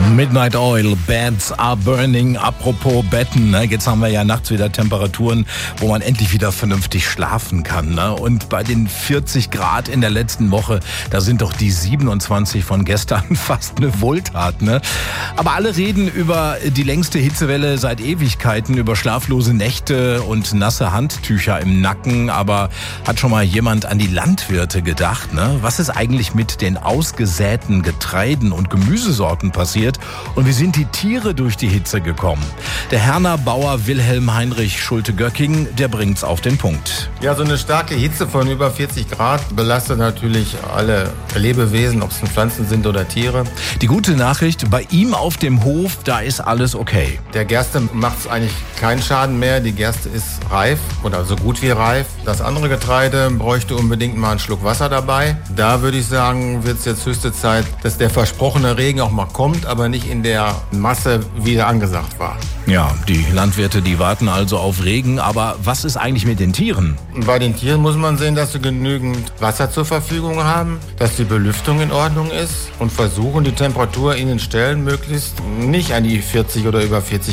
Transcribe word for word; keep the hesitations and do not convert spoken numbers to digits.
Midnight Oil, Beds are burning. Apropos Betten, ne? Jetzt haben wir ja nachts wieder Temperaturen, wo man endlich wieder vernünftig schlafen kann. Ne? Und bei den vierzig Grad in der letzten Woche, da sind doch die siebenundzwanzig von gestern fast eine Wohltat. Ne? Aber alle reden über die längste Hitzewelle seit Ewigkeiten, über schlaflose Nächte und nasse Handtücher im Nacken. Aber hat schon mal jemand an die Landwirte gedacht? Ne? Was ist eigentlich mit den ausgesäten Getreiden und Gemüsesorten passiert? Und wie sind die Tiere durch die Hitze gekommen? Der Herner Bauer Wilhelm Heinrich Schulte-Göcking, der bringt's auf den Punkt. Ja, so eine starke Hitze von über vierzig Grad belastet natürlich alle Lebewesen, ob es Pflanzen sind oder Tiere. Die gute Nachricht, bei ihm auf dem Hof, da ist alles okay. Der Gerste macht es eigentlich keinen Schaden mehr. Die Gerste ist reif oder so gut wie reif. Das andere Getreide bräuchte unbedingt mal einen Schluck Wasser dabei. Da würde ich sagen, wird es jetzt höchste Zeit, dass der versprochene Regen auch mal kommt, aber nicht in der Masse, wie er angesagt war. Ja, die Landwirte, die warten also auf Regen. Aber was ist eigentlich mit den Tieren? Bei den Tieren muss man sehen, dass sie genügend Wasser zur Verfügung haben, dass die Belüftung in Ordnung ist und versuchen, die Temperatur in den Ställen möglichst nicht an die vierzig oder über vierzig